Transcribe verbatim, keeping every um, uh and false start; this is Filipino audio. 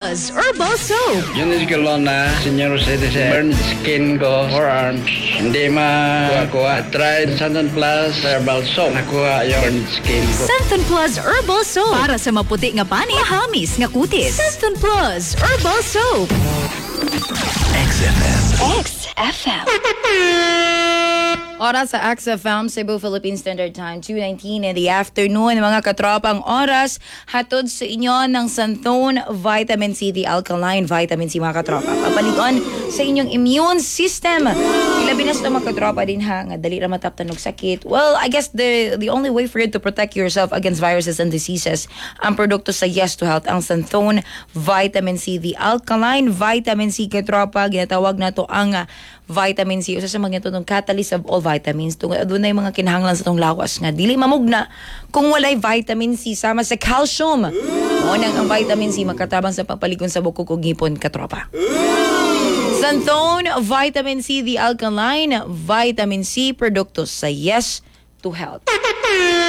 Plus Herbal Soap. Yun is na senior citizen. Burn skin ko, forearms. Hindi ma-kuha. Tried Santon Plus Herbal Soap. Nakuha yung burn skin ko. Santon Plus Herbal Soap. Para sa maputi nga bani, hamis nga kutis. Santon Plus Herbal Soap. X F M. X F M. Oras sa X F M, Cebu, Philippine Standard Time, two nineteen in the afternoon. Mga katropang oras, hatod sa inyo ng Santon Vitamin C, the alkaline vitamin C, mga katropa. Papaligon sa inyong immune system. Ilabi na sa mga katropa din ha, nga dali na mataptan og sakit. Well, I guess the the only way for you to protect yourself against viruses and diseases, ang produkto sa Yes to Health, ang Santon Vitamin C, the alkaline vitamin C, katropa. Ginatawag na to ang uh, vitamin C, usa sa mga itong catalyst of all vitamins. Doon na yung mga kinahanglan sa itong lawas nga dili mamugna kung walay vitamin C sama sa calcium. Mo nang ang vitamin C makatabang sa pagpalikon sa buko ug ngipon, katropa. Santon Vitamin C, the alkaline vitamin C, produkto sa Yes to Health.